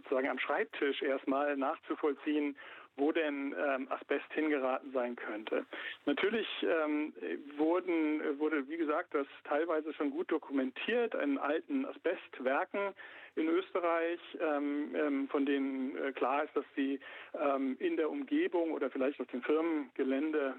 sozusagen am Schreibtisch erstmal nachzuvollziehen, wo denn Asbest hingeraten sein könnte. Natürlich wurde, wie gesagt, das teilweise schon gut dokumentiert in alten Asbestwerken in Österreich, von denen klar ist, dass sie in der Umgebung oder vielleicht auf dem Firmengelände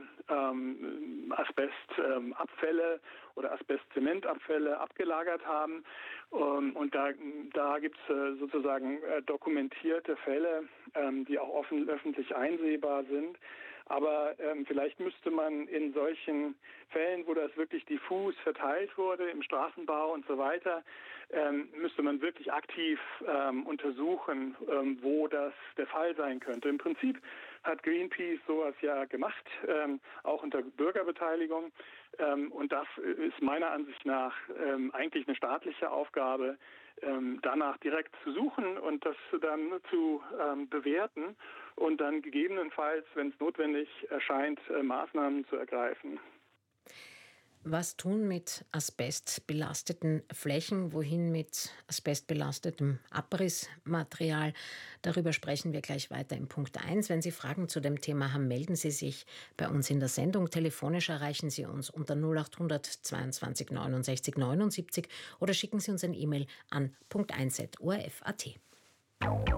Asbestabfälle oder Asbestzementabfälle abgelagert haben. Und da gibt es sozusagen dokumentierte Fälle, die auch öffentlich einsehbar sind. Aber vielleicht müsste man in solchen Fällen, wo das wirklich diffus verteilt wurde, im Straßenbau und so weiter, müsste man wirklich aktiv untersuchen, wo das der Fall sein könnte. Im Prinzip hat Greenpeace sowas ja gemacht, auch unter Bürgerbeteiligung. Und das ist meiner Ansicht nach eigentlich eine staatliche Aufgabe, danach direkt zu suchen und das dann zu bewerten und dann gegebenenfalls, wenn es notwendig erscheint, Maßnahmen zu ergreifen. Was tun mit asbestbelasteten Flächen? Wohin mit asbestbelastetem Abrissmaterial? Darüber sprechen wir gleich weiter im Punkt 1. Wenn Sie Fragen zu dem Thema haben, melden Sie sich bei uns in der Sendung. Telefonisch erreichen Sie uns unter 0800 22 69 79 oder schicken Sie uns ein E-Mail an punkt1@orf.at.